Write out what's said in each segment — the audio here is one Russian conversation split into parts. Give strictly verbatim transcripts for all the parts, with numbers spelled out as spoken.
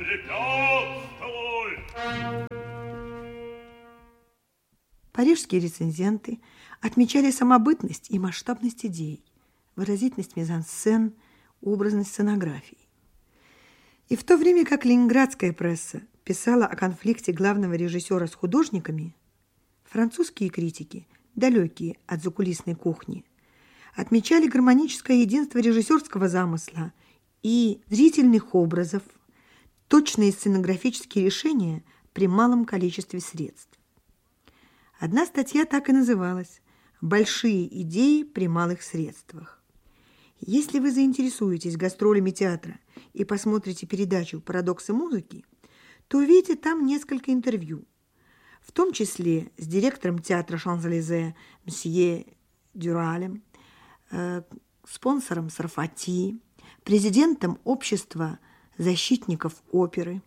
Парижские рецензенты отмечали самобытность и масштабность идей, выразительность мизансцен, образность сценографии. И в то время как ленинградская пресса писала о конфликте главного режиссера с художниками, французские критики, далекие от закулисной кухни, отмечали гармоническое единство режиссерского замысла и зрительных образов, точные сценографические решения при малом количестве средств. Одна статья так и называлась «Большие идеи при малых средствах». Если вы заинтересуетесь гастролями театра и посмотрите передачу «Парадоксы музыки», то увидите там несколько интервью, в том числе с директором театра Шанзелизе мсье Дюралем, э, спонсором Сарфати, президентом общества защитников оперы.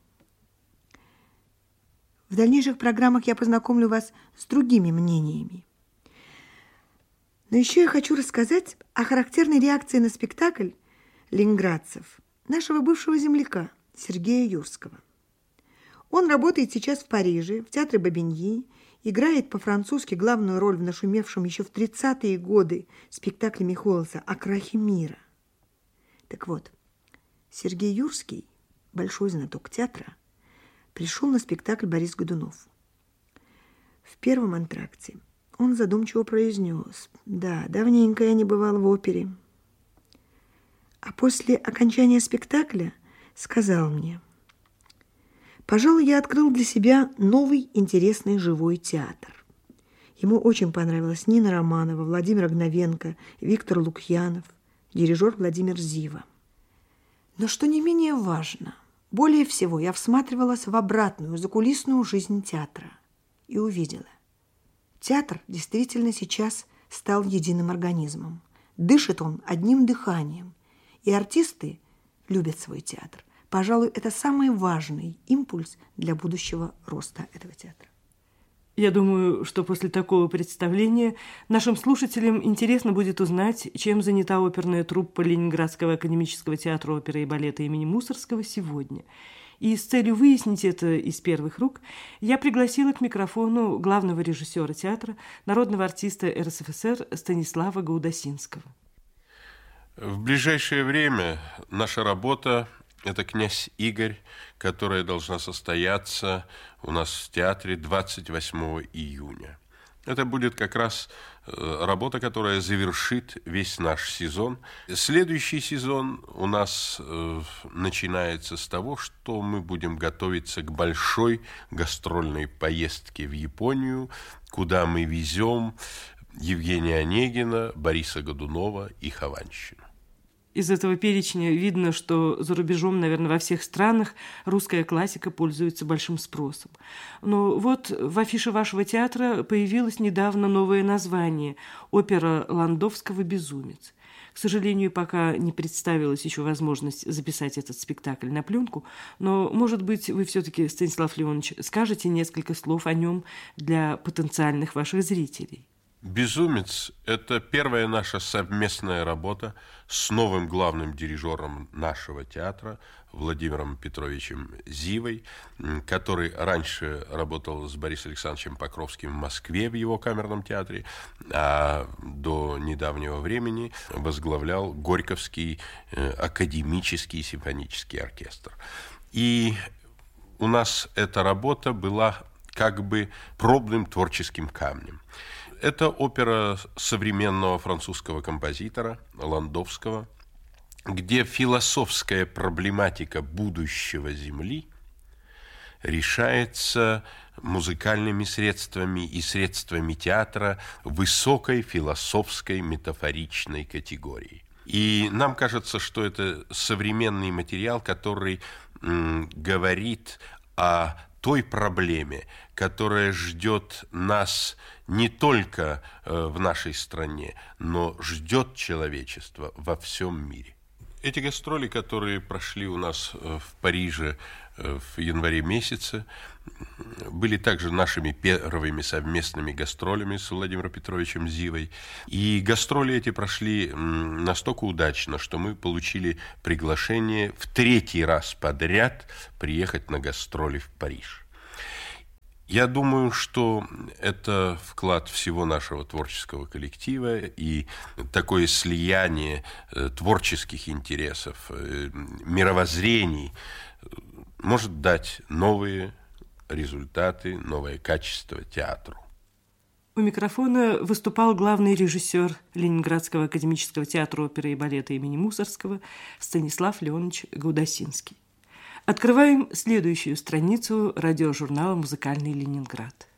В дальнейших программах я познакомлю вас с другими мнениями. Но еще я хочу рассказать о характерной реакции на спектакль ленинградцев нашего бывшего земляка Сергея Юрского. Он работает сейчас в Париже, в театре Бабиньи, играет по-французски главную роль в нашумевшем еще в тридцатые годы спектакле Михоэлса «О крахе мира». Так вот, Сергей Юрский, большой знаток театра, пришел на спектакль «Борис Годунов». В первом антракте он задумчиво произнес: «Да, давненько я не бывал в опере». А после окончания спектакля сказал мне: «Пожалуй, я открыл для себя новый интересный живой театр». Ему очень понравилась Нина Романова, Владимир Огновенко, Виктор Лукьянов, дирижер Владимир Зива. Но что не менее важно, более всего я всматривалась в обратную, закулисную жизнь театра и увидела. Театр действительно сейчас стал единым организмом. Дышит он одним дыханием, и артисты любят свой театр. Пожалуй, это самый важный импульс для будущего роста этого театра. Я думаю, что после такого представления нашим слушателям интересно будет узнать, чем занята оперная труппа Ленинградского академического театра оперы и балета имени Мусоргского сегодня. И с целью выяснить это из первых рук я пригласила к микрофону главного режиссера театра, народного артиста эр эс эф эс эр Станислава Гаудасинского. В ближайшее время наша работа – это «Князь Игорь», которая должна состояться у нас в театре двадцать восьмого июня. Это будет как раз работа, которая завершит весь наш сезон. Следующий сезон у нас э, начинается с того, что мы будем готовиться к большой гастрольной поездке в Японию, куда мы везем Евгения Онегина, Бориса Годунова и Хованщину. Из этого перечня видно, что за рубежом, наверное, во всех странах русская классика пользуется большим спросом. Но вот в афише вашего театра появилось недавно новое название – опера Ландовского «Безумец». К сожалению, пока не представилась еще возможность записать этот спектакль на пленку, но, может быть, вы все-таки, Станислав Леонович, скажете несколько слов о нем для потенциальных ваших зрителей. «Безумец» – это первая наша совместная работа с новым главным дирижером нашего театра Владимиром Петровичем Зивой, который раньше работал с Борисом Александровичем Покровским в Москве в его камерном театре, а до недавнего времени возглавлял Горьковский академический симфонический оркестр. И у нас эта работа была как бы пробным творческим камнем. Это опера современного французского композитора Ландовского, где философская проблематика будущего Земли решается музыкальными средствами и средствами театра высокой философской метафоричной категории. И нам кажется, что это современный материал, который м, говорит о той проблеме, которая ждет нас не только в нашей стране, но ждет человечество во всем мире. Эти гастроли, которые прошли у нас в Париже в январе месяце, были также нашими первыми совместными гастролями с Владимиром Петровичем Зивой. И гастроли эти прошли настолько удачно, что мы получили приглашение в третий раз подряд приехать на гастроли в Париж. Я думаю, что это вклад всего нашего творческого коллектива и такое слияние творческих интересов, мировоззрений может дать новые результаты, новое качество театру. У микрофона выступал главный режиссер Ленинградского академического театра оперы и балета имени Мусоргского Станислав Леонович Гудосинский. Открываем следующую страницу радиожурнала «Музыкальный Ленинград».